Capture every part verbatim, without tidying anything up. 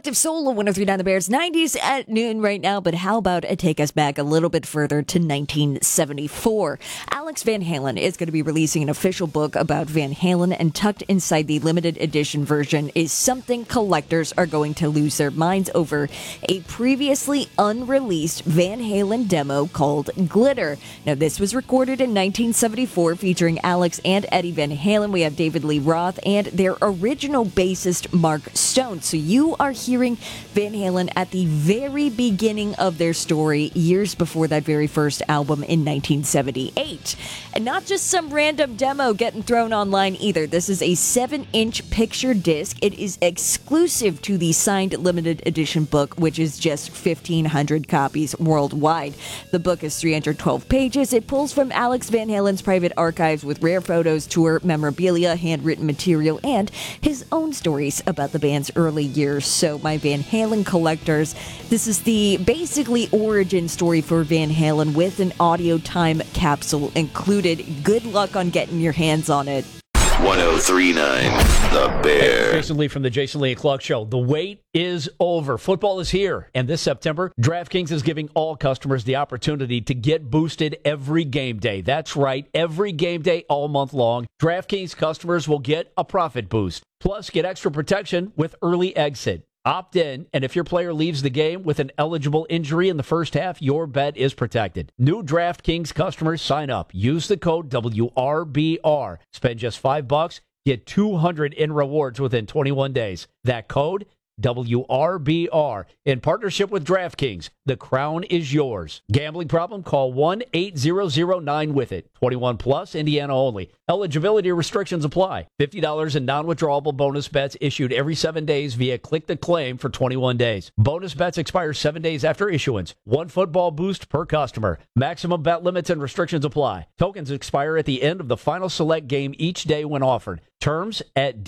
Collective Soul of one oh three point nine The Bears, nineties at noon right now, but how about I take us back a little bit further to nineteen seventy-four? Alex Van Halen is going to be releasing an official book about Van Halen, and tucked inside the limited edition version is something collectors are going to lose their minds over: a previously unreleased Van Halen demo called Glitter. Now, this was recorded in nineteen seventy-four, featuring Alex and Eddie Van Halen. We have David Lee Roth and their original bassist Mark Stone. So you are hearing Van Halen at the very beginning of their story, years before that very first album in nineteen seventy-eight. And not just some random demo getting thrown online either. This is a seven-inch picture disc. It is exclusive to the signed limited edition book, which is just fifteen hundred copies worldwide. The book is three hundred twelve pages. It pulls from Alex Van Halen's private archives with rare photos, tour memorabilia, handwritten material, and his own stories about the band's early years. So, my Van Halen collectors, this is the basically origin story for Van Halen with an audio time capsule included. Good luck on getting your hands on it. one oh three point nine The Bear. Jason Lee from the Jason Lee and Clark Show. The wait is over. Football is here. And this September, DraftKings is giving all customers the opportunity to get boosted every game day. That's right. Every game day all month long, DraftKings customers will get a profit boost. Plus, get extra protection with early exit. Opt in, and if your player leaves the game with an eligible injury in the first half, your bet is protected. New DraftKings customers sign up. Use the code W R B R. Spend just five bucks. Get two hundred in rewards within twenty-one days. That code, W R B R. In partnership with DraftKings, the crown is yours. Gambling problem? Call one eight hundred nine with it. twenty-one plus, Indiana only. Eligibility restrictions apply. fifty dollars in non-withdrawable bonus bets issued every seven days via Click to Claim for twenty-one days. Bonus bets expire seven days after issuance. One football boost per customer. Maximum bet limits and restrictions apply. Tokens expire at the end of the final select game each day when offered. Terms at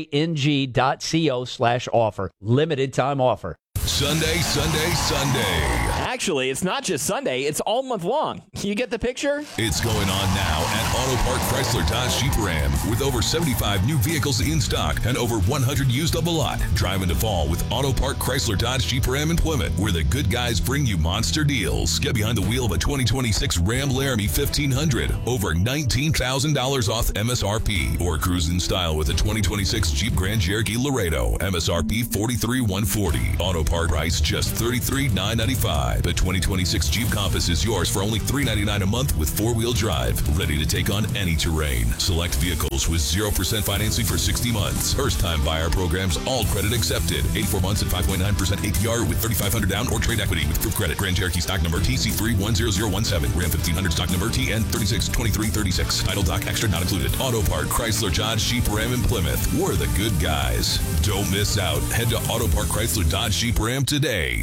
dkng.co slash offer. Limited time offer. Sunday, Sunday, Sunday. Actually, it's not just Sunday, it's all month long. You get the picture? It's going on now at Auto Park Chrysler Dodge Jeep Ram. With over seventy-five new vehicles in stock and over one hundred used on the lot. Drive into fall with Auto Park Chrysler Dodge Jeep Ram in Plymouth, where the good guys bring you monster deals. Get behind the wheel of a twenty twenty-six Ram Laramie fifteen hundred. Over nineteen thousand dollars off M S R P. Or cruise in style with a twenty twenty-six Jeep Grand Cherokee Laredo. M S R P forty-three thousand one hundred forty dollars. Auto Park price just thirty-three thousand nine hundred ninety-five dollars. The twenty twenty-six Jeep Compass is yours for only three hundred ninety-nine dollars a month with four-wheel drive. Ready to take on any terrain. Select vehicles with zero percent financing for sixty months. First-time buyer programs, all credit accepted. eighty-four months at five point nine percent A P R with thirty-five hundred dollars down or trade equity with proof credit. Grand Cherokee stock number T C three one zero zero one seven. Ram fifteen hundred stock number T N thirty-six twenty-three thirty-six. Title doc extra not included. Auto Park Chrysler Dodge Jeep Ram in Plymouth. We're the good guys. Don't miss out. Head to Auto Park Chrysler Dodge Jeep Ram today.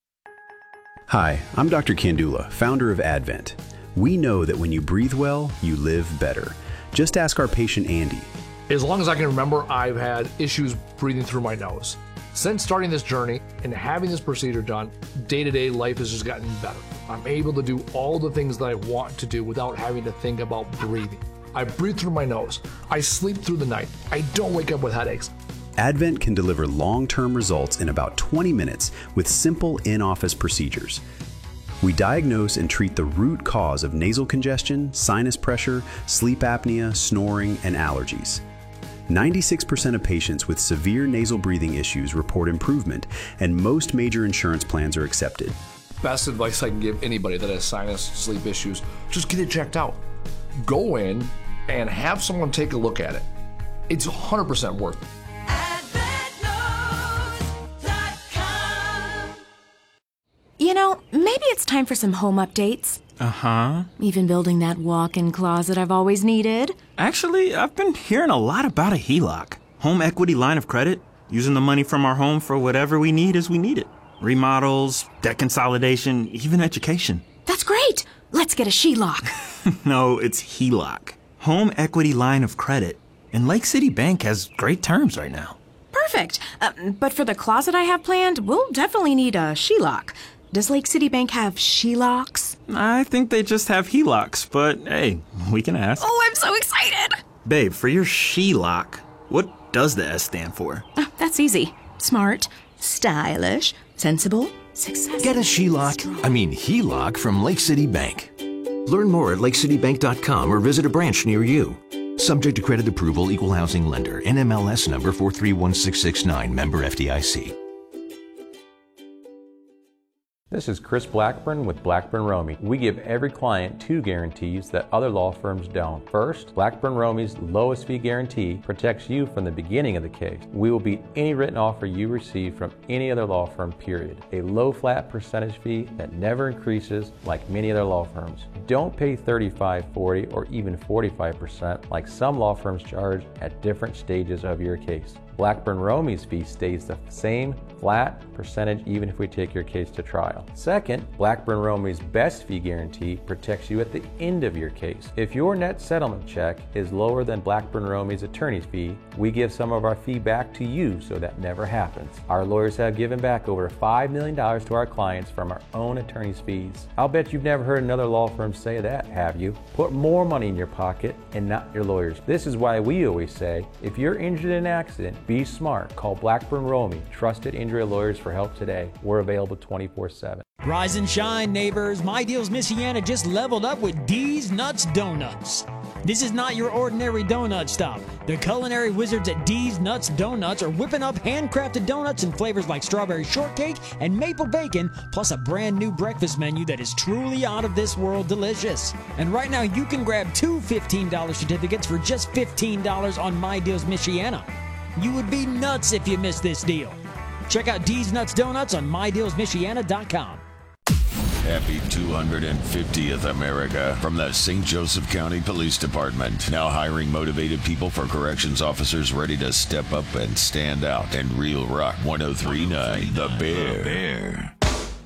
Hi, I'm Doctor Kandula, founder of Advent. We know that when you breathe well, you live better. Just ask our patient Andy. As long as I can remember, I've had issues breathing through my nose. Since starting this journey and having this procedure done, day-to-day life has just gotten better. I'm able to do all the things that I want to do without having to think about breathing. I breathe through my nose. I sleep through the night. I don't wake up with headaches. Advent can deliver long-term results in about twenty minutes with simple in-office procedures. We diagnose and treat the root cause of nasal congestion, sinus pressure, sleep apnea, snoring, and allergies. ninety-six percent of patients with severe nasal breathing issues report improvement, and most major insurance plans are accepted. Best advice I can give anybody that has sinus, sleep issues, just get it checked out. Go in and have someone take a look at it. It's one hundred percent worth it. You know, maybe it's time for some home updates. Uh-huh. Even building that walk-in closet I've always needed. Actually, I've been hearing a lot about a H E L O C. Home equity line of credit. Using the money from our home for whatever we need as we need it. Remodels, debt consolidation, even education. That's great! Let's get a H E L O C. No, it's H E L O C. Home equity line of credit. And Lake City Bank has great terms right now. Perfect. Uh, but for the closet I have planned, we'll definitely need a H E L O C. Does Lake City Bank have H E L O Cs? I think they just have H E L O Cs, but hey, we can ask. Oh, I'm so excited! Babe, for your H E L O C, what does the S stand for? Uh, that's easy. Smart. stylish, sensible, successful. Get a She-Lock, I mean He-Lock from Lake City Bank. Learn more at lake city bank dot com or visit a branch near you. Subject to credit approval, equal housing lender, N M L S number four three one six six nine, member F D I C. This is Chris Blackburn with Blackburn Romey. We give every client two guarantees that other law firms don't. First, Blackburn Romey's lowest fee guarantee protects you from the beginning of the case. We will beat any written offer you receive from any other law firm, period. A low flat percentage fee that never increases like many other law firms. Don't pay thirty-five, forty, or even forty-five percent like some law firms charge at different stages of your case. Blackburn Romey's fee stays the same flat percentage even if we take your case to trial. Second, Blackburn Romey's best fee guarantee protects you at the end of your case. If your net settlement check is lower than Blackburn Romey's attorney's fee, we give some of our fee back to you so that never happens. Our lawyers have given back over five million dollars to our clients from our own attorney's fees. I'll bet you've never heard another law firm say that, have you? Put more money in your pocket and not your lawyers. This is why we always say, if you're injured in an accident, be smart. Call Blackburn Romey, trusted injury lawyers, for help today. We're available twenty-four seven. Rise and shine, neighbors. My Deals Michiana just leveled up with D's Nuts Donuts. This is not your ordinary donut stop. The culinary wizards at D's Nuts Donuts are whipping up handcrafted donuts in flavors like strawberry shortcake and maple bacon, plus a brand new breakfast menu that is truly out of this world delicious. And right now you can grab two fifteen dollar certificates for just fifteen dollars on My Deals Michiana. You would be nuts if you missed this deal. Check out D's Nuts Donuts on my deals michiana dot com. Happy two hundred fiftieth America from the Saint Joseph County Police Department. Now hiring motivated people for corrections officers ready to step up and stand out. And Real Rock one oh three point nine, The Bear. The Bear.